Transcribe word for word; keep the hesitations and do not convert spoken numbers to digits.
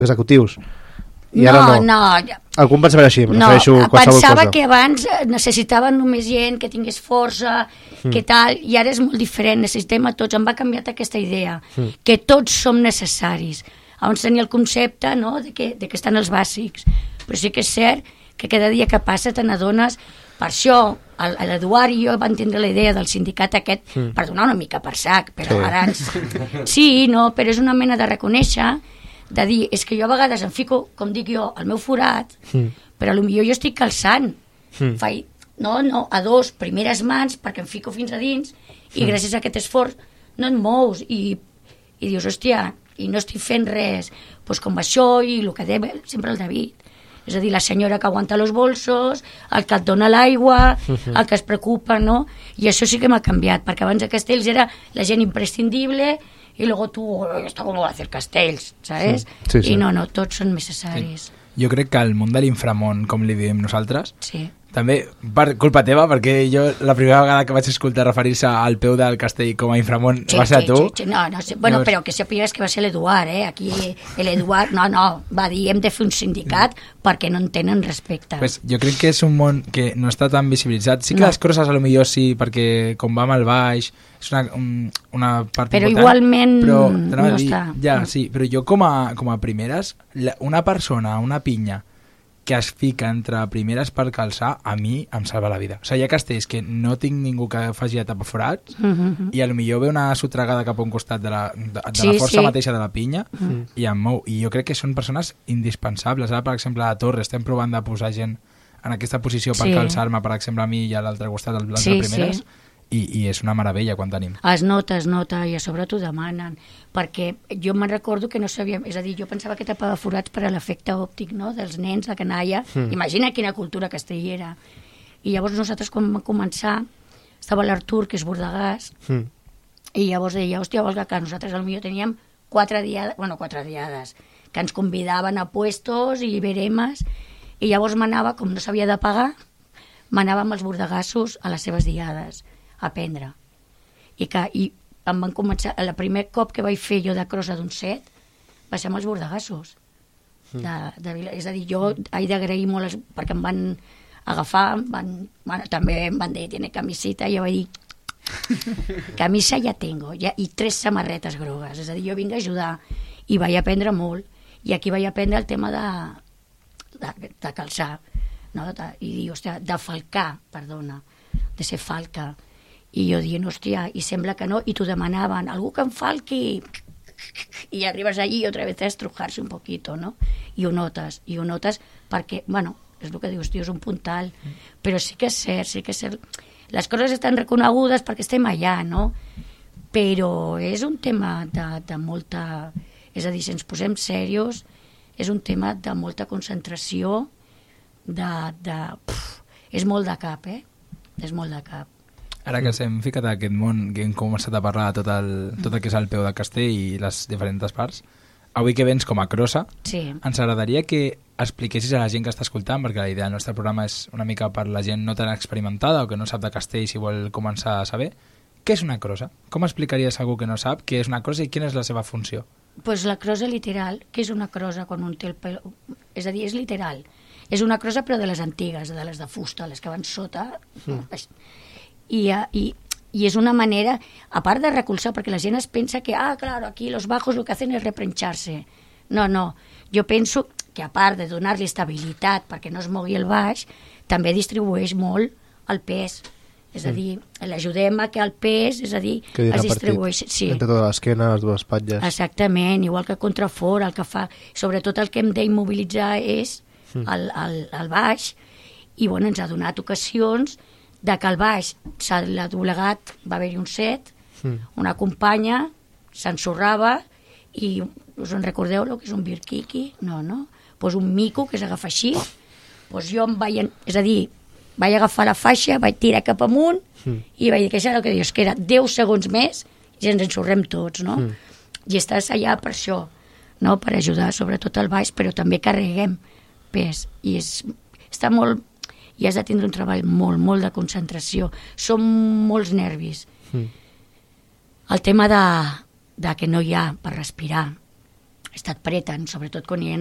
executius. I no, ara no. no. Algú em pensava així, no, pensava que abans necessitaven només gent que tingués força, mm. que tal, i ara és molt diferent, necessitem a tots, em va canviar aquesta idea, mm. que tots som necessaris. Abans tenia el concepte, no?, de que, de que estan els bàsics, però sí que és cert que cada dia que passa te n'adones. Per això l'Eduard i jo van tindre la idea del sindicat aquest mm. per donar una mica per sac, però sí. ara ens... Sí, no, però és una mena de reconèixer, de dir, és que jo a vegades em fico, com dic jo, al meu forat, mm. però potser jo estic calçant. Mm. Faig, no, no, a dos, primeres mans, perquè em fico fins a dins, i mm. gràcies a aquest esforç no et mous, i, i dius, hòstia, i no estic fent res, doncs com això, i el que deia sempre el David. És a dir, la senyora que aguanta els bolsos, el que et dona l'aigua, mm-hmm. el que es preocupa, no? I això sí que m'ha canviat, perquè abans a Castells era la gent imprescindible, y luego tú, esto cómo va a hacer Castells, ¿sabes? Sí, sí, sí. I no, no, tots són necessaris. Sí. Jo crec que el món de l'inframón, com li diem nosaltres, sí. també per culpa teva, perquè jo la primera vegada que vaig escoltar referir-se al peu del castell com a inframón sí, va ser sí, a tu. Sí, sí. No, no, sí. Bueno, no, però que sapigues que va ser l'Eduard, eh? Aquí l'Eduard, no, no, va dir hem de fer un sindicat perquè no en tenen respecte. Pues jo crec que és un món que no està tan visibilitzat. Sí que no. Les crosses a lo millor sí, perquè com vam al baix és una, una part però important. Igualment però, no dir, està. Ja, sí, però jo com a, com a primeres, una persona, una pinya, que es fica entre primeres per calçar, a mi em salva la vida. O sigui, hi ha castells que no tinc ningú que faci a tapar forats mm-hmm. i potser ve una sotregada cap a un costat de la, de, de sí, la força sí. mateixa de la pinya mm. i em mou. I jo crec que són persones indispensables. Ara, per exemple, a la Torre estem provant de posar gent en aquesta posició per sí. calçar-me, per exemple, a mi i a l'altre costat, als sí, primeres. Sí. I, i és una meravella quan tenim. Es nota, es nota, i a sobre t'ho demanen, perquè jo me'n recordo que no sabíem, és a dir, jo pensava que tapava forats per a l'efecte òptic, no?, dels nens, la canalla, mm. imagina quina cultura castellera. I llavors nosaltres quan vam començar, estava l'Artur, que és bordegàs, mm. i llavors deia, hòstia, vols que nosaltres potser teníem quatre diades, bueno, quatre diades, que ens convidaven a puestos i veremes, i llavors m'anava, com no s'havia de pagar, m'anava amb els bordegassos a les seves diades, a aprendre. I, que, i em van començar, el primer cop que vaig fer jo de crossa d'un set va ser amb els bordegassos. De, de, és a dir, jo he d'agrair molt els, perquè em van agafar, van, bueno, també em van dir, tiene camiseta, i jo vaig dir, camisa ja tengo, ja, i tres samarretes grogues. És a dir, jo vinc a ajudar i vaig aprendre molt. I aquí vaig aprendre el tema de, de, de calçar, no? de, i dir, hòstia, de falcar, perdona, de ser falca. I jo dient, hòstia, i sembla que no, i t'ho demanaven, algú que em falqui, i arribes allí i otra vez a estrujarse un poquito, no? I ho notes, i ho notes perquè, bueno, és el que dius, tio, és un puntal, però sí que és cert, sí que és cert. Les coses estan reconegudes perquè estem allà, no? Però és un tema de, de molta... És a dir, si ens posem serios, és un tema de molta concentració, de... de puf, és molt de cap, eh? És molt de cap. Ara que s'hem ficat a aquest món, que hem començat a parlar de tot el, tot el que és el peu de castell i les diferents parts, avui que vens com a crossa, sí. ens agradaria que expliquessis a la gent que està escoltant, perquè la idea del nostre programa és una mica per la gent no tan experimentada o que no sap de castell si vol començar a saber, què és una crossa? Com explicaries a algú que no sap què és una crossa i quina és la seva funció? Pues la crossa literal, què és una crossa quan un té el pèl... És a dir, és literal. És una crossa però de les antigues, de les de fusta, les que van sota... Mm. I, i, i és una manera, a part de recolzar, perquè la gent es pensa que, ah, claro, aquí los bajos lo que hacen es reprencharse. No, no, jo penso que a part de donar-li estabilitat perquè no es mogui el baix, també distribueix molt el pes. És a dir, l'ajudem a que el pes, és a dir, es distribueix... Sí. Entre tota l'esquena, les dues espatlles. Exactament, igual que contrafort, el que fa... Sobretot el que hem d'immobilitzar és el, el, el baix, i bueno, ens ha donat ocasions de que al baix s'ha doblegat, va haver-hi un set, mm. una companya s'ensorrava i us en recordeu el que és un birquiqui? No, no? Pues un mico que s'agafa així, pues jo em vaig, és a dir, vaig agafar la faixa, vaig tirar cap amunt mm. i vaig dir que això era el que dius, que era deu segons més i ens ensorrem tots, no? Mm. I estàs allà per això, no? Per ajudar sobretot al baix, però també carreguem pes i és, està molt... i has de tindre un treball molt, molt de concentració. Són molts nervis. Mm. El tema de, de que no hi ha per respirar. estat preten, sobretot quan hi ha